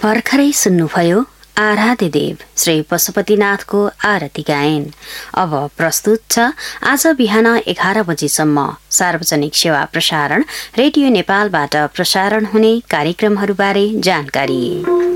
भर्खरै सुन्नुभयो आराध्य देव श्री पशुपतिनाथको आरती गायन। अब प्रस्तुत छ आज बिहान 11 बजेसम्म सार्वजनिक सेवा प्रसारण रेडियो नेपालबाट प्रसारण हुने कार्यक्रमहरूबारे जानकारी।